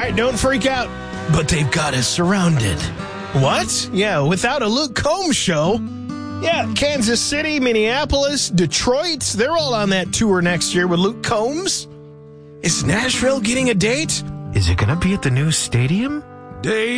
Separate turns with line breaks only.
right, don't freak out. But they've got us surrounded. What? Yeah, without a Luke Combs show. Yeah, Kansas City, Minneapolis, Detroit, they're all on that tour next year with Luke Combs. Is Nashville getting a date? Is it going to be at the new stadium?